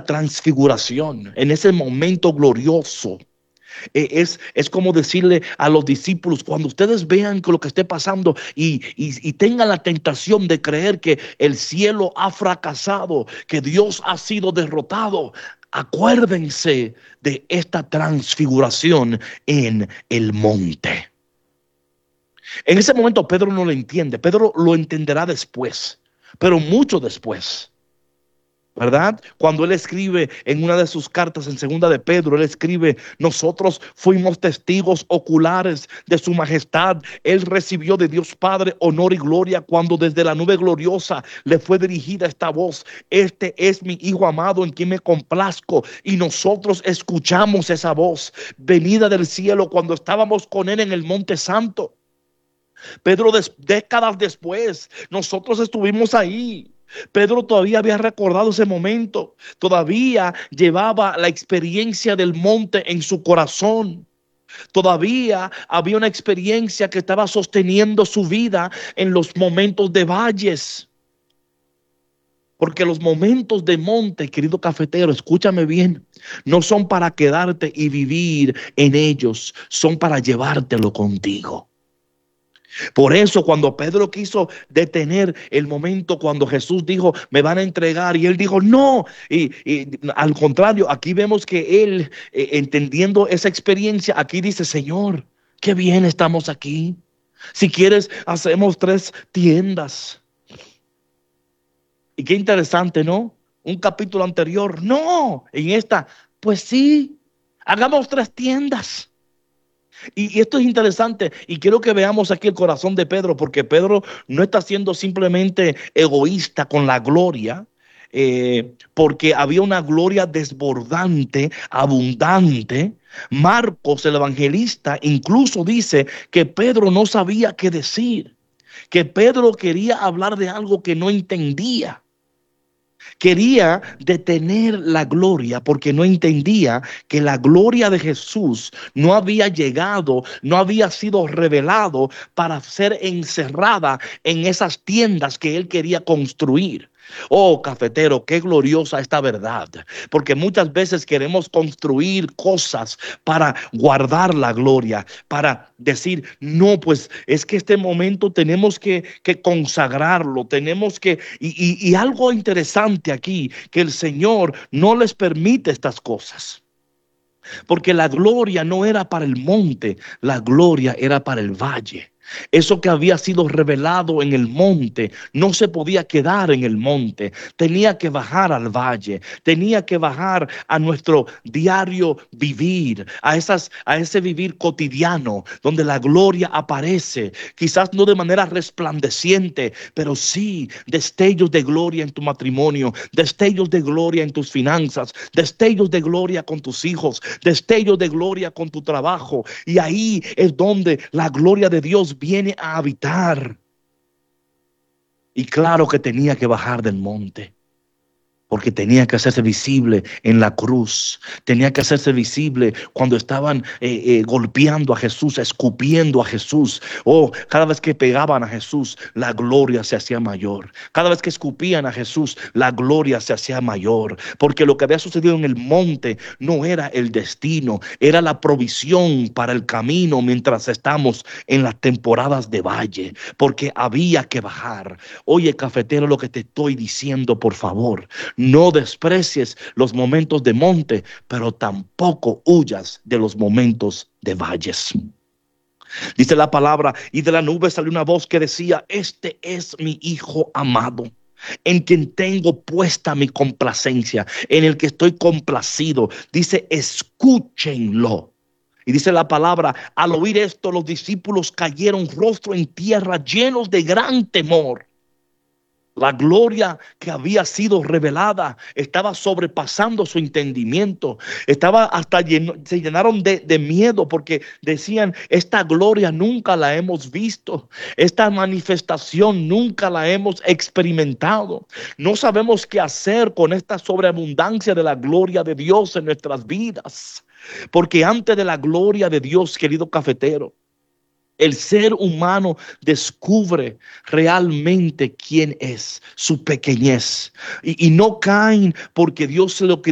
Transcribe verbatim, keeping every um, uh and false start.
la transfiguración, en ese momento glorioso. Eh, Es, es como decirle a los discípulos, cuando ustedes vean que lo que esté pasando y, y, y tengan la tentación de creer que el cielo ha fracasado, que Dios ha sido derrotado, acuérdense de esta transfiguración en el monte. En ese momento Pedro no lo entiende. Pedro lo entenderá después, pero mucho después, ¿verdad? Cuando él escribe en una de sus cartas, en segunda de Pedro, él escribe: nosotros fuimos testigos oculares de su majestad. Él recibió de Dios Padre honor y gloria cuando desde la nube gloriosa le fue dirigida esta voz: este es mi Hijo amado en quien me complazco. Y nosotros escuchamos esa voz venida del cielo cuando estábamos con él en el Monte Santo. Pedro, des, décadas después, nosotros estuvimos ahí. Pedro todavía había recordado ese momento, todavía llevaba la experiencia del monte en su corazón, todavía había una experiencia que estaba sosteniendo su vida en los momentos de valles. Porque los momentos de monte, querido cafetero, escúchame bien, no son para quedarte y vivir en ellos, son para llevártelo contigo. Por eso cuando Pedro quiso detener el momento cuando Jesús dijo: me van a entregar, y él dijo no, y, y al contrario, aquí vemos que él, eh, entendiendo esa experiencia, aquí dice: Señor, qué bien estamos aquí. Si quieres, hacemos tres tiendas. Y qué interesante, ¿no? Un capítulo anterior, no, en esta, pues sí, hagamos tres tiendas. Y, y esto es interesante, y quiero que veamos aquí el corazón de Pedro, porque Pedro no está siendo simplemente egoísta con la gloria, eh, porque había una gloria desbordante, abundante. Marcos, el evangelista, incluso dice que Pedro no sabía qué decir, que Pedro quería hablar de algo que no entendía. Quería detener la gloria porque no entendía que la gloria de Jesús no había llegado, no había sido revelado para ser encerrada en esas tiendas que él quería construir. Oh, cafetero, qué gloriosa esta verdad, porque muchas veces queremos construir cosas para guardar la gloria, para decir: no, pues es que este momento tenemos que, que consagrarlo, tenemos que, y, y, y algo interesante aquí, que el Señor no les permite estas cosas, porque la gloria no era para el monte, la gloria era para el valle. Eso que había sido revelado en el monte no se podía quedar en el monte, tenía que bajar al valle, tenía que bajar a nuestro diario vivir, a, esas, a ese vivir cotidiano donde la gloria aparece, quizás no de manera resplandeciente, pero sí destellos de gloria en tu matrimonio, destellos de gloria en tus finanzas, destellos de gloria con tus hijos, destellos de gloria con tu trabajo. Y ahí es donde la gloria de Dios viene a habitar. Y claro que tenía que bajar del monte, porque tenía que hacerse visible en la cruz, tenía que hacerse visible cuando estaban eh, eh, golpeando a Jesús, escupiendo a Jesús. Oh, cada vez que pegaban a Jesús, la gloria se hacía mayor. Cada vez que escupían a Jesús, la gloria se hacía mayor, porque lo que había sucedido en el monte no era el destino, era la provisión para el camino mientras estamos en las temporadas de valle, porque había que bajar. Oye, cafetero, lo que te estoy diciendo, por favor, no desprecies los momentos de monte, pero tampoco huyas de los momentos de valles. Dice la palabra: y de la nube salió una voz que decía: este es mi Hijo amado, en quien tengo puesta mi complacencia, en el que estoy complacido. Dice: escúchenlo. Y dice la palabra: al oír esto, los discípulos cayeron rostro en tierra, llenos de gran temor. La gloria que había sido revelada estaba sobrepasando su entendimiento. Estaba hasta lleno, se llenaron de, de miedo, porque decían: esta gloria nunca la hemos visto, esta manifestación nunca la hemos experimentado. No sabemos qué hacer con esta sobreabundancia de la gloria de Dios en nuestras vidas, porque antes de la gloria de Dios, querido cafetero, el ser humano descubre realmente quién es, su pequeñez, y, y no caen porque Dios se lo